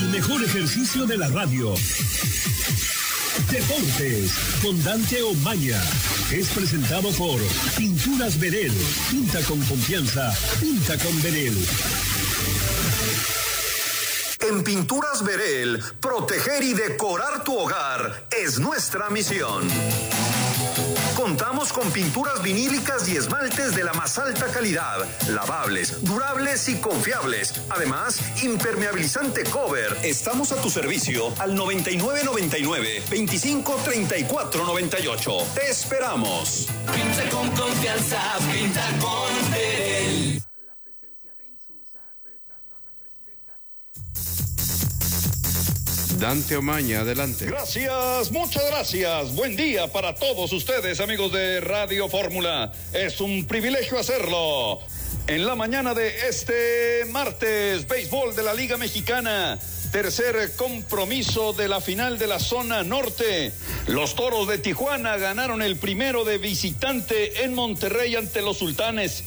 mejor ejercicio de la radio. Deportes con Dante Omaña. Es presentado por Pinturas Verel. Pinta con confianza. Pinta con Verel. En Pinturas Verel, proteger y decorar tu hogar es nuestra misión. Contamos con pinturas vinílicas y esmaltes de la más alta calidad, lavables, durables y confiables. Además, impermeabilizante cover. Estamos a tu servicio al 9999-253498. Te esperamos. Pinta con confianza, pinta con Verel. La presencia de Insulza retando a la presidenta. Dante Omaña, adelante. Gracias, muchas gracias. Buen día para todos ustedes, amigos de Radio Fórmula. Es un privilegio hacerlo. En la mañana de este martes, béisbol de la Liga Mexicana. Tercer compromiso de la final de la zona norte. Los Toros de Tijuana ganaron el primero de visitante en Monterrey ante los Sultanes.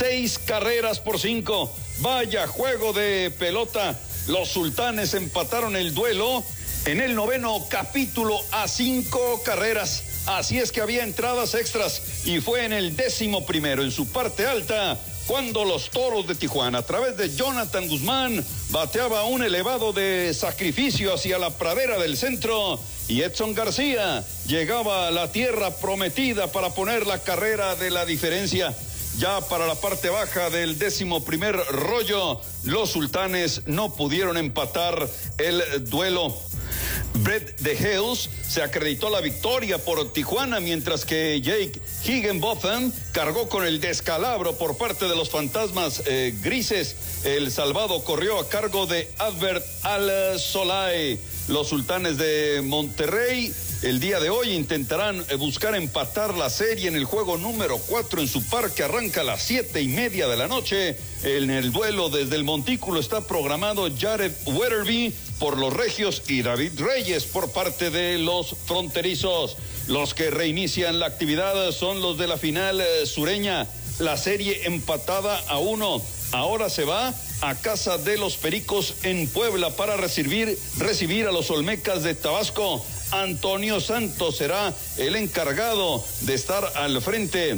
6-5. Vaya juego de pelota. Los Sultanes empataron el duelo en el 9º capítulo a 5 carreras. Así es que había entradas extras y fue en el 11º, en su parte alta, cuando los Toros de Tijuana, a través de Jonathan Guzmán, bateaba un elevado de sacrificio hacia la pradera del centro y Edson García llegaba a la tierra prometida para poner la carrera de la diferencia. Ya para la parte baja del 11º rollo, los Sultanes no pudieron empatar el duelo. Brett de Hills se acreditó la victoria por Tijuana, mientras que Jake Higginbotham cargó con el descalabro por parte de los fantasmas grises. El salvado corrió a cargo de Adbert Al-Solay. Los Sultanes de Monterrey el día de hoy intentarán buscar empatar la serie en el juego número 4 en su parque. Arranca a las 7:30 de la noche. En el duelo desde el montículo está programado Jared Weatherby por los Regios y David Reyes por parte de los fronterizos. Los que reinician la actividad son los de la final sureña. La serie empatada a 1. Ahora se va a casa de los Pericos en Puebla para recibir a los Olmecas de Tabasco. Antonio Santos será el encargado de estar al frente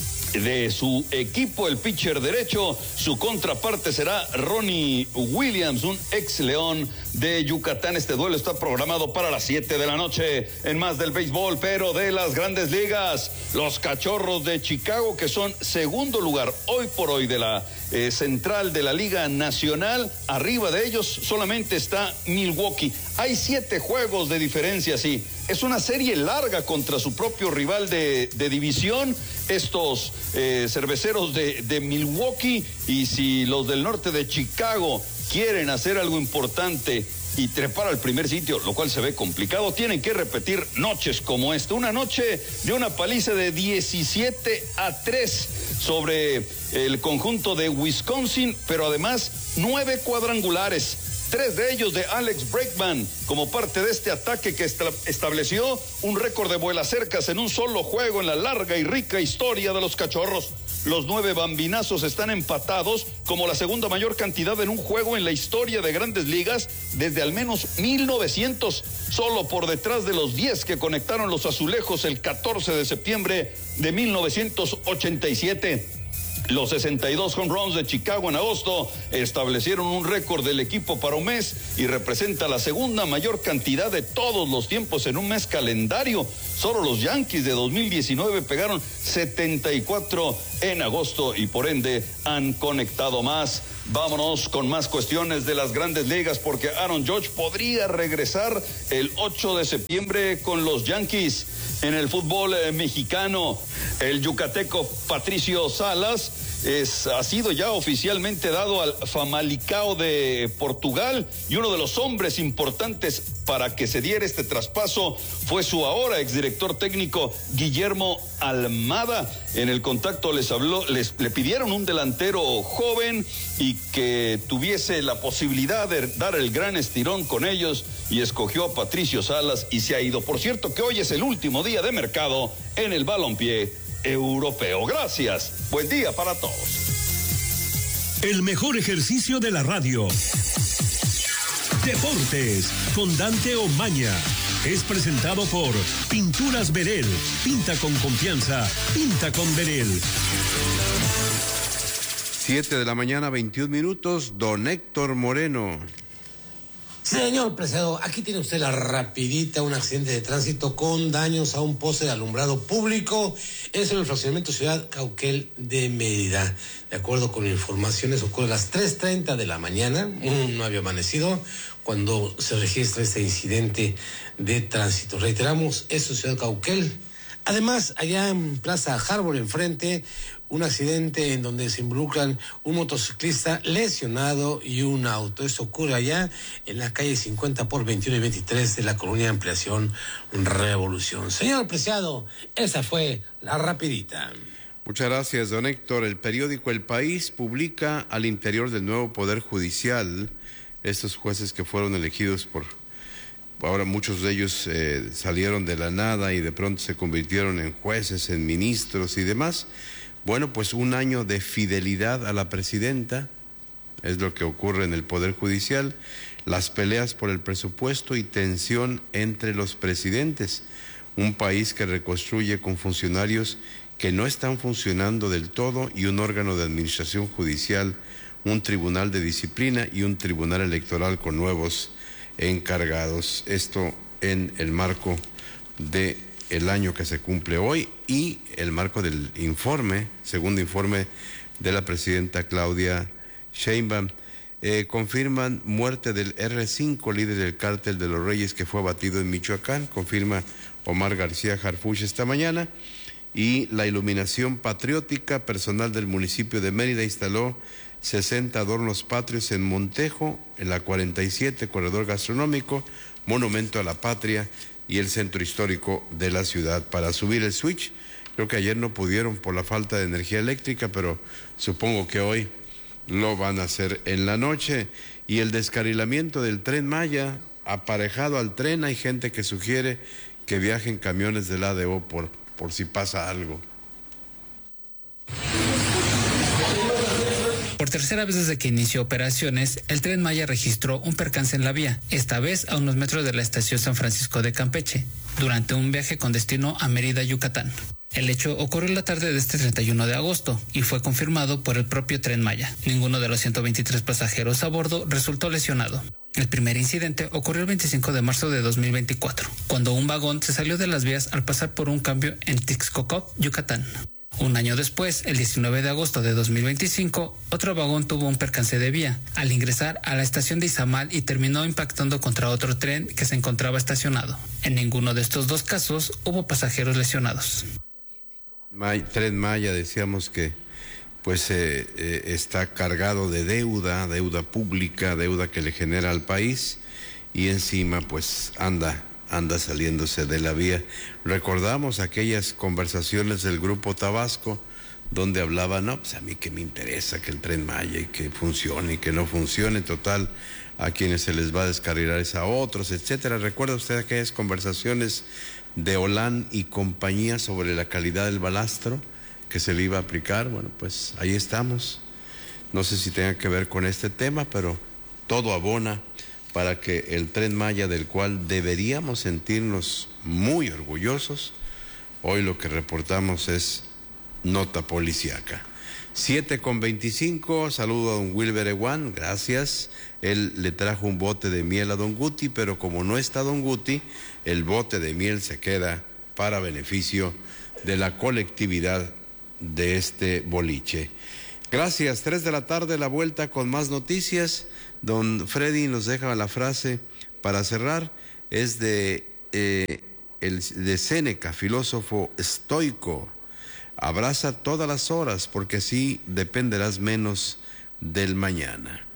de su equipo, el pitcher derecho. Su contraparte será Ronnie Williams, un ex León de Yucatán. Este duelo está programado para las 7 de la noche. En más del béisbol, pero de las Grandes Ligas, los Cachorros de Chicago, que son segundo lugar hoy por hoy de la central de la Liga Nacional. Arriba de ellos solamente está Milwaukee. Hay 7 juegos de diferencia, sí. Es una serie larga contra su propio rival de división, estos cerveceros de Milwaukee. Y si los del norte de Chicago quieren hacer algo importante y trepar al primer sitio, lo cual se ve complicado, tienen que repetir noches como esta. Una noche de una paliza de 17-3 sobre el conjunto de Wisconsin, pero además 9 cuadrangulares. 3 de ellos de Alex Bregman, como parte de este ataque que estableció un récord de vuelacercas en un solo juego en la larga y rica historia de los Cachorros. Los 9 bambinazos están empatados como la segunda mayor cantidad en un juego en la historia de Grandes Ligas desde al menos 1900, solo por detrás de los 10 que conectaron los azulejos el 14 de septiembre de 1987. Los 62 home runs de Chicago en agosto establecieron un récord del equipo para un mes y representa la segunda mayor cantidad de todos los tiempos en un mes calendario. Solo los Yankees de 2019 pegaron 74 en agosto y por ende han conectado más. Vámonos con más cuestiones de las Grandes Ligas, porque Aaron Judge podría regresar el 8 de septiembre con los Yankees. En el fútbol mexicano, el yucateco Patricio Salas ha sido ya oficialmente dado al Famalicão de Portugal, y uno de los hombres importantes para que se diera este traspaso fue su ahora exdirector técnico Guillermo Almada. En el contacto le pidieron un delantero joven y que tuviese la posibilidad de dar el gran estirón con ellos, y escogió a Patricio Salas y se ha ido. Por cierto que hoy es el último día de mercado en el balompié europeo. Gracias. Buen día para todos. El mejor ejercicio de la radio. Deportes con Dante Omaña. Es presentado por Pinturas Verel. Pinta con confianza. Pinta con Verel. 7 de la mañana, 21 minutos. Don Héctor Moreno. Señor Preciado, aquí tiene usted la rapidita, un accidente de tránsito con daños a un poste de alumbrado público. Es en el fraccionamiento Ciudad Cauquel de Mérida. De acuerdo con informaciones, ocurre a las 3:30 de la mañana, no había amanecido, cuando se registra este incidente de tránsito. Reiteramos, eso es Ciudad Cauquel. Además, allá en Plaza Harbor, enfrente, un accidente en donde se involucran un motociclista lesionado y un auto. Esto ocurre allá en la calle 50 por 21 y 23 de la colonia Ampliación Revolución. Señor Preciado, esa fue la rapidita. Muchas gracias, don Héctor. El periódico El País publica al interior del nuevo Poder Judicial estos jueces que fueron elegidos por... Ahora muchos de ellos salieron de la nada y de pronto se convirtieron en jueces, en ministros y demás. Bueno, pues un año de fidelidad a la presidenta es lo que ocurre en el Poder Judicial. Las peleas por el presupuesto y tensión entre los presidentes. Un país que reconstruye con funcionarios que no están funcionando del todo y un órgano de administración judicial, un tribunal de disciplina y un tribunal electoral con nuevos encargados. Esto en el marco de el año que se cumple hoy y el marco del informe, segundo informe de la presidenta Claudia Sheinbaum. Confirman muerte del R5, líder del cártel de los Reyes que fue abatido en Michoacán, confirma Omar García Harfuch esta mañana. Y la iluminación patriótica, personal del municipio de Mérida instaló 60 adornos patrios en Montejo, en la 47, corredor gastronómico, monumento a la patria y el centro histórico de la ciudad. Para subir el switch, creo que ayer no pudieron por la falta de energía eléctrica, pero supongo que hoy lo van a hacer en la noche. Y el descarrilamiento del Tren Maya, aparejado al tren, hay gente que sugiere que viajen camiones del ADO por si pasa algo. Por tercera vez desde que inició operaciones, el Tren Maya registró un percance en la vía, esta vez a unos metros de la estación San Francisco de Campeche, durante un viaje con destino a Mérida, Yucatán. El hecho ocurrió la tarde de este 31 de agosto y fue confirmado por el propio Tren Maya. Ninguno de los 123 pasajeros a bordo resultó lesionado. El primer incidente ocurrió el 25 de marzo de 2024, cuando un vagón se salió de las vías al pasar por un cambio en Tixcocop, Yucatán. Un año después, el 19 de agosto de 2025, otro vagón tuvo un percance de vía al ingresar a la estación de Izamal y terminó impactando contra otro tren que se encontraba estacionado. En ninguno de estos dos casos hubo pasajeros lesionados. Tren Maya, decíamos que pues está cargado de deuda pública, deuda que le genera al país y encima pues anda saliéndose de la vía. Recordamos aquellas conversaciones del Grupo Tabasco donde hablaban, no, pues a mí que me interesa que el Tren Maya y que funcione y que no funcione, total, a quienes se les va a descarrilar es a otros, etcétera. ¿Recuerda usted aquellas conversaciones de Olán y compañía sobre la calidad del balastro que se le iba a aplicar? Bueno, pues ahí estamos. No sé si tenga que ver con este tema, pero todo abona para que el Tren Maya, del cual deberíamos sentirnos muy orgullosos, hoy lo que reportamos es nota policíaca. 7:25, saludo a don Wilber Eguán, gracias. Él le trajo un bote de miel a don Guti, pero como no está don Guti, el bote de miel se queda para beneficio de la colectividad de este boliche. Gracias, 3 de la tarde, la vuelta con más noticias. Don Freddy nos deja la frase para cerrar, es de Séneca, filósofo estoico. Abraza todas las horas porque así dependerás menos del mañana.